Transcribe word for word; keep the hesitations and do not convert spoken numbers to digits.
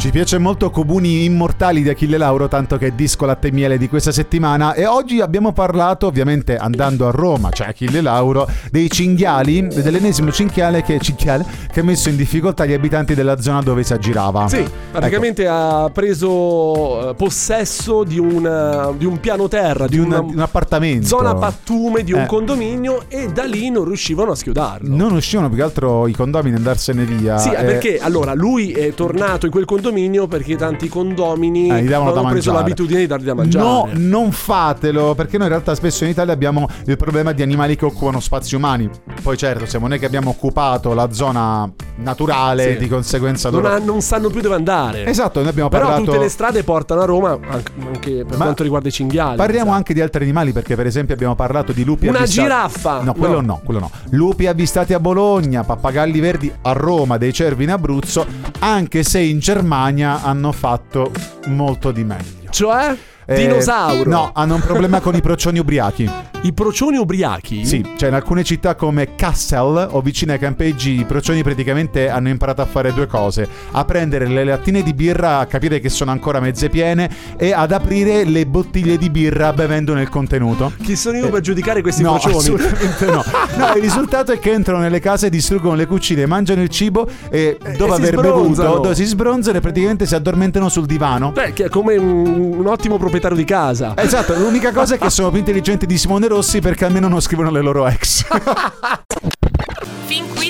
Ci piace molto Cubuni Immortali di Achille Lauro, tanto che è disco latte e miele di questa settimana. E oggi abbiamo parlato, ovviamente andando a Roma, cioè Achille Lauro, dei cinghiali, dell'ennesimo cinghiale che, cinghiale che ha messo in difficoltà gli abitanti della zona dove si aggirava. Sì, praticamente ecco. ha preso possesso di un, di un piano terra, di, di una, un appartamento, zona pattume di un eh. condominio, e da lì non riuscivano a schiodarlo. Non riuscivano più che altro i condomini ad andarsene via. Sì, eh. perché allora lui è tornato in quel condominio perché tanti condomini eh, gli hanno preso l'abitudine di dargli da mangiare. No, non fatelo, perché noi in realtà spesso in Italia abbiamo il problema di animali che occupano spazi umani. Poi certo, siamo noi che abbiamo occupato la zona naturale, sì. Di conseguenza non, loro... ha, non sanno più dove andare. Esatto, noi abbiamo Però parlato... tutte le strade portano a Roma, anche, anche per Ma quanto riguarda i cinghiali. Parliamo esatto. anche di altri animali, perché per esempio abbiamo parlato di lupi Una avvistati... giraffa! No, quello no. no, quello no. Lupi avvistati a Bologna, pappagalli verdi a Roma, dei cervi in Abruzzo, anche se in Germania hanno fatto molto di meglio. Cioè? Eh, Dinosauro? No, hanno un problema con i procioni ubriachi. I procioni ubriachi? Sì, cioè in alcune città come Kassel o vicino ai campeggi i procioni praticamente hanno imparato a fare due cose: a prendere le lattine di birra, a capire che sono ancora mezze piene, e ad aprire le bottiglie di birra bevendone il contenuto. Chi sono io eh, per giudicare questi no, procioni? Assolutamente no. No, il risultato è che entrano nelle case, distruggono le cucine, mangiano il cibo e dopo e aver bevuto, dopo si sbronzano e praticamente si addormentano sul divano. Beh, che è come un, un ottimo proprietario di casa. Esatto, l'unica cosa è che sono più intelligenti di Simone Rossi, perché almeno non scrivono le loro ex. Fin qui